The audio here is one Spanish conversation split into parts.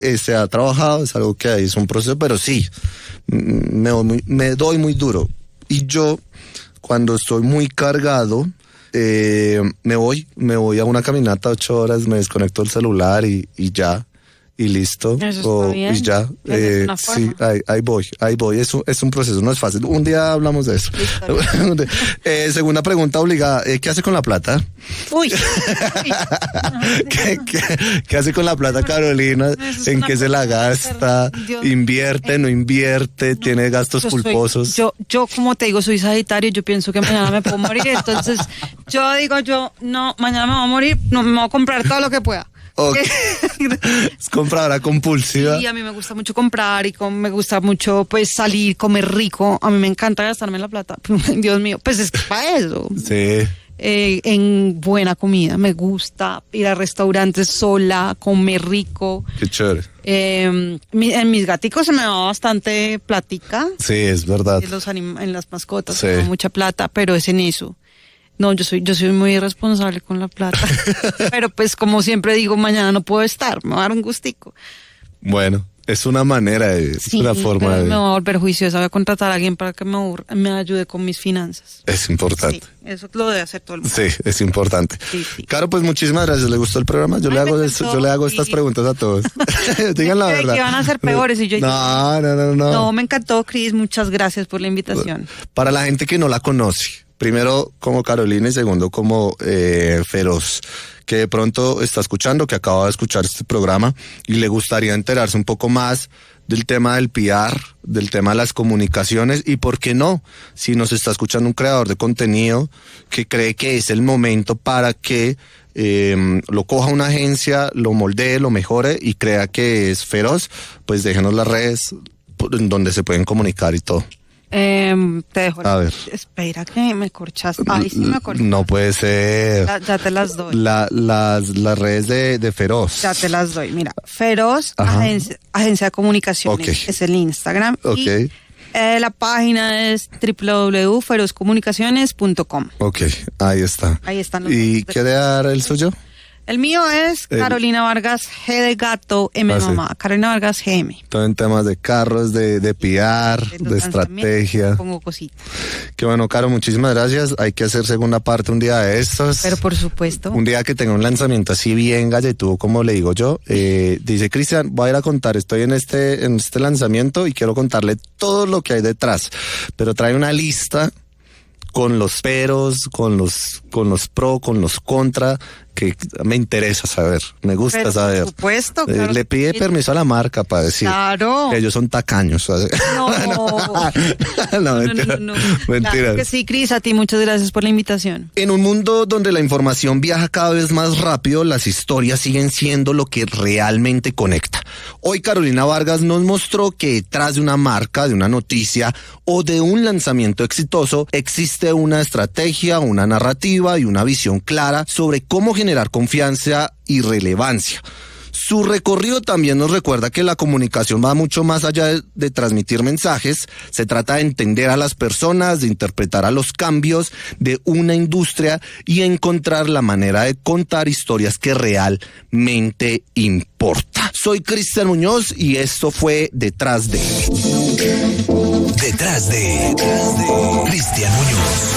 se ha trabajado, es algo que hay, es un proceso, pero sí, me doy muy duro. Y yo, cuando estoy muy cargado, me voy a una caminata 8 horas, me desconecto el celular y ya. Y listo. Eso está bien. Y ya. Sí, ahí voy. Es un proceso, no es fácil. Un día hablamos de eso. Segunda pregunta obligada. ¿Qué hace con la plata? Uy. ¿Qué hace con la plata, Carolina? ¿En qué se la gasta? ¿Invierte, no invierte? ¿Tiene gastos culposos? Yo, como te digo, soy Sagitario, yo pienso que mañana me puedo morir. Entonces, no, mañana me voy a morir, no, me voy a comprar todo lo que pueda. Okay. Es compradora compulsiva. Sí, a mí me gusta mucho comprar y me gusta mucho pues salir, comer rico. A mí me encanta gastarme la plata. Dios mío, pues es que para eso. Sí. En buena comida. Me gusta ir a restaurantes sola, comer rico. Qué chévere. En mis gaticos se me va bastante platica. Sí, es verdad. En las mascotas sí. se me va mucha plata, pero es en eso. No, yo soy muy irresponsable con la plata. Pero pues como siempre digo, mañana no puedo estar, me va a dar un gustico. Bueno, es una manera, una forma de... me voy a volver juiciosa, voy a contratar a alguien para que me ayude con mis finanzas. Es importante. Sí, eso lo debe hacer todo el mundo. Sí, es importante. Sí. Claro, pues muchísimas gracias. ¿Le gustó el programa? Yo le hago estas preguntas a todos. Digan la verdad. Que van a ser peores y yo... No. No, me encantó, Cris. Muchas gracias por la invitación. Para la gente que no la conoce, primero como Carolina y segundo como Feroz, que de pronto está escuchando, que acaba de escuchar este programa y le gustaría enterarse un poco más del tema del PR, del tema de las comunicaciones y por qué no, si nos está escuchando un creador de contenido que cree que es el momento para que lo coja una agencia, lo moldee, lo mejore y crea que es Feroz, pues déjenos las redes donde se pueden comunicar y todo. Te dejo. A ver. Espera que me corchaste. Ay, sí me corchaste. No puede ser. Ya te las doy. Las redes de Feroz. Ya te las doy. Mira, Feroz, agencia de comunicaciones. Okay. Es el Instagram. Okay. Y la página es www.ferozcomunicaciones.com. Ok, ahí está. Ahí están los ¿Y quiere dar el suyo? El mío es Carolina Vargas, G de gato, M de mamá. Sí. Carolina Vargas, GM. Todo en temas de carros, de PR, de estrategia. Pongo cositas. Qué bueno, Caro, muchísimas gracias. Hay que hacer segunda parte un día de estos. Pero por supuesto. Un día que tenga un lanzamiento así bien galletudo, como le digo yo. Dice Cristian, voy a ir a contar, estoy en este lanzamiento y quiero contarle todo lo que hay detrás. Pero trae una lista con los peros, con los pro, con los contra, que me interesa saber, me gusta saber. Por supuesto, claro. Le pide permiso a la marca para decir que ellos son tacaños. No, mentira. Mentira. Claro que sí, Cris, a ti muchas gracias por la invitación. En un mundo donde la información viaja cada vez más rápido, las historias siguen siendo lo que realmente conecta. Hoy Carolina Vargas nos mostró que detrás de una marca, de una noticia o de un lanzamiento exitoso existe una estrategia, una narrativa y una visión clara sobre cómo generar confianza y relevancia. Su recorrido también nos recuerda que la comunicación va mucho más allá de transmitir mensajes. Se trata de entender a las personas, de interpretar a los cambios de una industria y encontrar la manera de contar historias que realmente importan. Soy Cristian Muñoz y esto fue Detrás de Cristian Muñoz.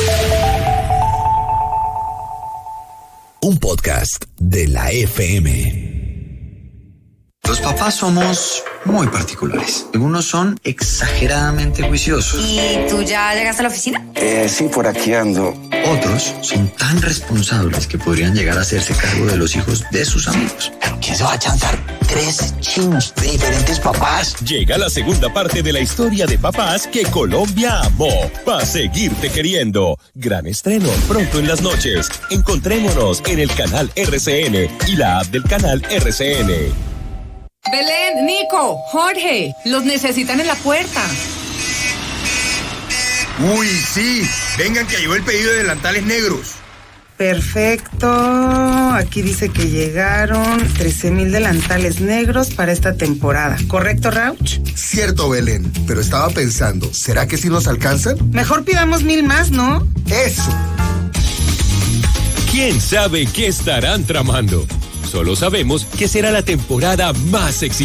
Un podcast de la FM. Los papás somos muy particulares. Algunos son exageradamente juiciosos. ¿Y tú ya llegaste a la oficina? Sí, por aquí ando. Otros son tan responsables que podrían llegar a hacerse cargo de los hijos de sus amigos. ¿Pero quién se va a chantar 3 chinos de diferentes papás? Llega la segunda parte de la historia de papás que Colombia amó. Pa' seguirte queriendo. Gran estreno pronto en las noches. Encontrémonos en el canal RCN y la app del canal RCN. Belén, Nico, Jorge, los necesitan en la puerta. Uy, sí, vengan que llegó el pedido de delantales negros. Perfecto, aquí dice que llegaron 13,000 delantales negros para esta temporada. ¿Correcto, Rauch? Cierto, Belén, pero estaba pensando, ¿será que sí nos alcanzan? Mejor pidamos 1,000 más, ¿no? Eso. ¿Quién sabe qué estarán tramando? Solo sabemos que será la temporada más exitosa.